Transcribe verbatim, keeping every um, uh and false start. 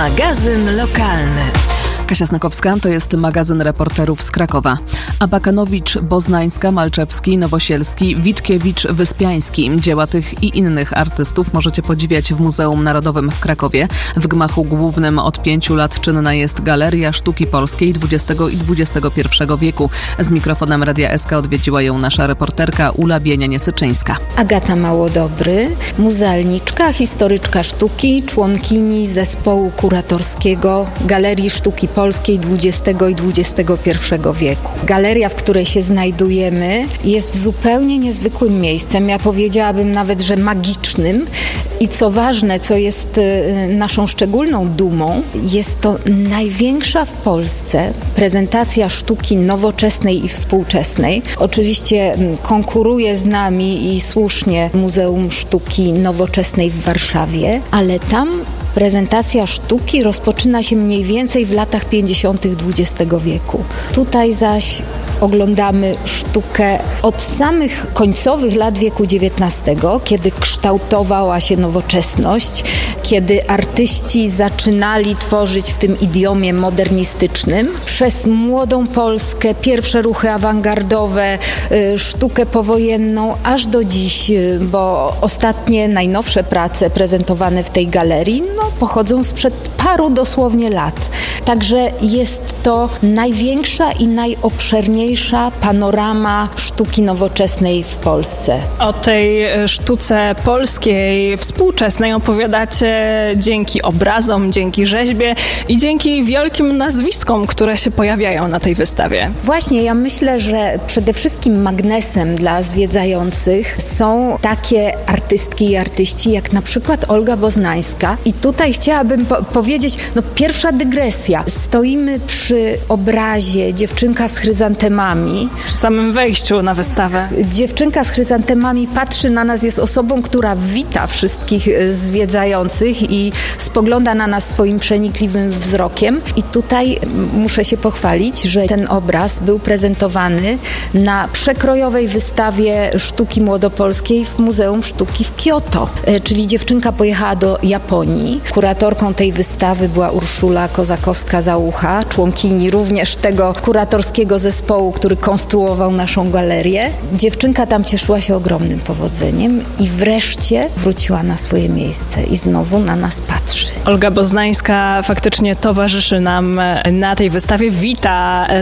Magazyn lokalny. Kasia Snakowska, to jest magazyn reporterów z Krakowa. Abakanowicz, Boznańska, Malczewski, Nowosielski, Witkiewicz, Wyspiański. Dzieła tych i innych artystów możecie podziwiać w Muzeum Narodowym w Krakowie. W gmachu głównym od pięciu lat czynna jest Galeria Sztuki Polskiej dwudziestego i dwudziestego pierwszego wieku. Z mikrofonem Radia S K odwiedziła ją nasza reporterka Ula Bienianie-Syczyńska. Agata Małodobry, muzealniczka, historyczka sztuki, członkini zespołu kuratorskiego Galerii Sztuki Polskiej dwudziestego i dwudziestego pierwszego wieku. Galeria, w której się znajdujemy, jest zupełnie niezwykłym miejscem. Ja powiedziałabym nawet, że magicznym. I co ważne, co jest naszą szczególną dumą, jest to największa w Polsce prezentacja sztuki nowoczesnej i współczesnej. Oczywiście konkuruje z nami i słusznie Muzeum Sztuki Nowoczesnej w Warszawie, ale tam prezentacja sztuki rozpoczyna się mniej więcej w latach pięćdziesiątych dwudziestego wieku. Tutaj zaś oglądamy sztukę od samych końcowych lat wieku dziewiętnastego, kiedy kształtowała się nowoczesność, kiedy artyści zaczynali tworzyć w tym idiomie modernistycznym. Przez młodą Polskę, pierwsze ruchy awangardowe, sztukę powojenną, aż do dziś, bo ostatnie, najnowsze prace prezentowane w tej galerii no, pochodzą sprzed paru dosłownie lat. Także jest to największa i najobszerniejsza panorama sztuki nowoczesnej w Polsce. O tej sztuce polskiej, współczesnej opowiadacie dzięki obrazom, dzięki rzeźbie i dzięki wielkim nazwiskom, które się pojawiają na tej wystawie. Właśnie, ja myślę, że przede wszystkim magnesem dla zwiedzających są takie artystki i artyści, jak na przykład Olga Boznańska. I tutaj chciałabym po- powiedzieć, no pierwsza dygresja. Stoimy przy obrazie Dziewczynka z chryzantemami. Przy samym wejściu na wystawę. Dziewczynka z chryzantemami patrzy na nas, jest osobą, która wita wszystkich zwiedzających i spogląda na nas swoim przenikliwym wzrokiem. I tutaj muszę się pochwalić, że ten obraz był prezentowany na przekrojowej wystawie sztuki młodopolskiej w Muzeum Sztuki w Kioto. Czyli dziewczynka pojechała do Japonii. Kuratorką tej wystawy była Urszula Kozakowska-Załucha, członkini również tego kuratorskiego zespołu, który konstruował naszą galerię. Dziewczynka tam cieszyła się ogromnym powodzeniem i wreszcie wróciła na swoje miejsce i znowu na nas patrzy. Olga Boznańska faktycznie towarzyszy nam na tej wystawie, wita